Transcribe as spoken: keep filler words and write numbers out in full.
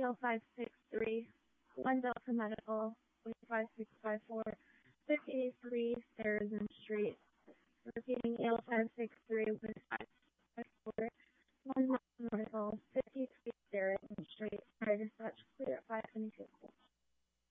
E L five six three, one Delta Medical, with five six five four, six eight three Sarrazin Street. Repeating E L five six three, with